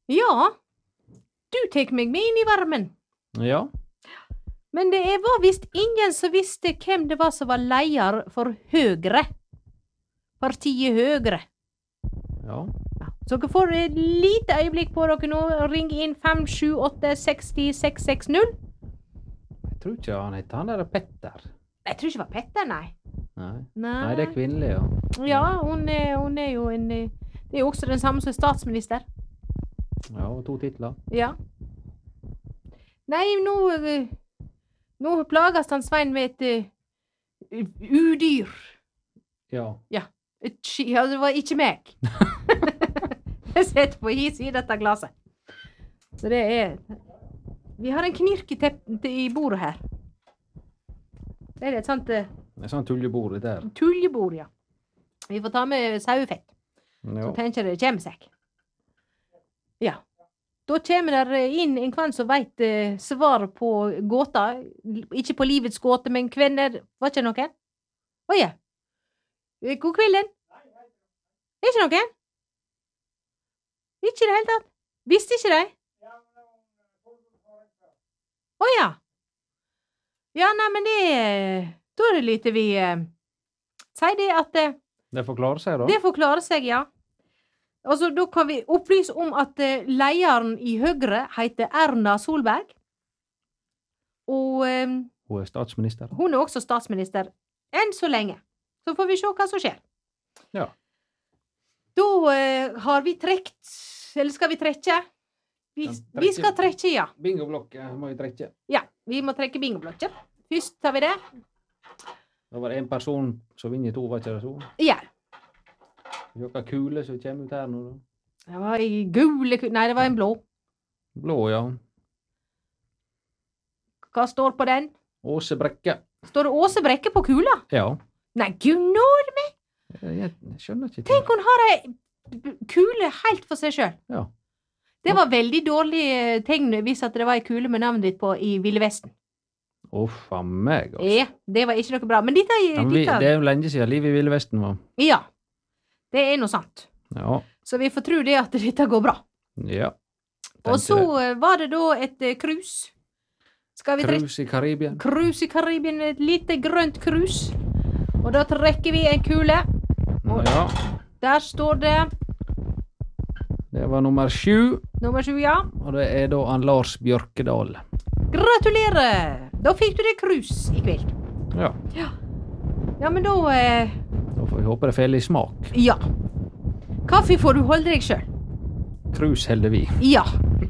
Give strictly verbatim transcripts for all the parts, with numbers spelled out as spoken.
Ja, du tek meg med inn i varmen. Ja. Men det var visst ingen som visste hvem det var som var leier for Høgre. Partiet Høgre. Ja. Ja. Så dere får et lite øyeblikk på dere nå. Ring inn fem sju åtte seks null seks seks null. Jeg tror ikke han heter han der Petter. Jeg tror ikke det var Petter, nei. Nei. Nei. Nei, det er kvinnelig, ja. Ja, hun er, hun er jo en... Det er jo også den samme som statsminister. Ja, og to titler. Ja. Nei, nå... Nå plages han Svein med et uh, udyr. Ja. Ja. Et sky, ja, det var ikke meg. Jeg setter på his i dette glaset. Så det er... Vi har en knirk i, tepp- i bordet her. Det er et sånt uh, Det er sånn tullebord der. tuljebord, ja. Vi får ta med sauefett. Ja. Så tenker jeg det kommer seg. Ja. Da kommer det inn en kvann som vet uh, svar på gåta. Ikke på livets gåte, men kvenner. Var ikke noen? Åja. Eh, God kvelden. Er ikke noen? Ikke i det hele tatt. Visste ikke de? Åja. Ja, nei, men det da er det lite vi uh, sier det at uh, Det får klare seg, da. det får klare seg, ja. Altså, da kan vi opplyse om at uh, lederen i Høyre heter Erna Solberg. Og um, Hun er statsminister. hun er også statsminister enn så lenge. Så får vi se hva som skjer. Ja. Da uh, har vi trekt, eller skal vi trekke? Vi, Ja, trekke. vi skal trekke, ja. Bingoblokket må vi trekke. Ja, vi må trekke bingoblokket. Først tar vi det. Da var det en person som vinner to, var ikke det så? Ja. Hvilke kule som kommer ut her nå, da? Det var en gule ku... Nei, det var en blå. Blå, ja. Hva står på den? Åse Brekke. Står det Åse Brekke på kula? Ja. Nei, gud nåde meg! Jeg, jeg skjønner ikke. Tenk, hun har ei b- kule helt for seg sjøl. Ja. Det var veldig dårlig eh, tegn hvis at det var ei kule med navnet ditt på i Ville Vesten. Uff a meg, altså. Ja, det var ikke noe bra. Men dette, Ja, men vi, dette det er jo lenge siden livet i Ville Vesten var. Ja. Det er noe sant. Ja. Så vi får tro det at dette går bra. Ja. Og så eh, var det da et eh, cruise. Skal vi trekke Cruise i Karibien. cruise i Karibien, et lite grønt cruise. Og da trekker vi en kule. Og Ja. der står det Det var nummer sju, nummer sju, ja. og det er da han Lars Bjørkedal. Gratulerer! Da fikk du det cruise i kveld. Ja. Ja, men da eh, Da får vi håpe det faller i smak. Ja. Kaffe får du holde deg sjøl. Cruise holder vi. Ja.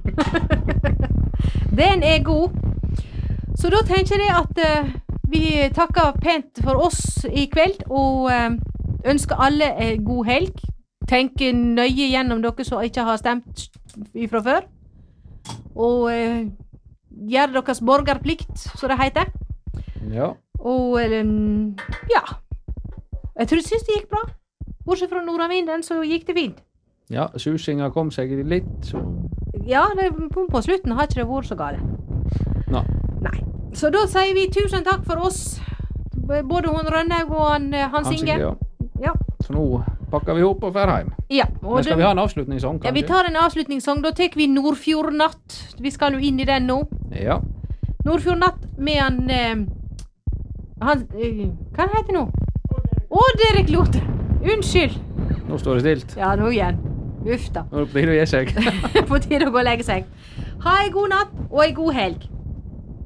Den er god. Så da tenker jeg at eh, vi takker pent for oss i kveld, og eh, ønsker alle en god helg. Tenk nøye gjennom dere som ikke har stemt ifra før. Og eh, gjør deres borgerplikt, som det heter. Ja. Og eh, ja. Jeg tror jeg synes det gikk bra. Bortsett fra nordavinden, så gikk det fint. Ja, susinga kom seg litt, så... Ja, det, på, på slutten har ikke det vært så gale. Nei. Nei. Så da sier vi tusen takk for oss. Både hun Rønnaug og han, eh, Hans Hans Inge. Inge, ja. Ja. Så nå pakker vi opp og fer hjem. Ja, og Men skal det- vi ha en avslutningssang, ja, vi kanskje? tar en avslutningssang. Da tar vi Nordfjordnatt. Vi skal jo inn i den nå. Ja. Nordfjordnatt med han... Eh, han eh, hva heter det nå? Odd Erik Lothe. Unnskyld. Nå står det stilt. Ja, nå igjen. Uff da. Nå er det på tide å gi seg. På tide å gå og legge seg. Ha en god natt og en god helg.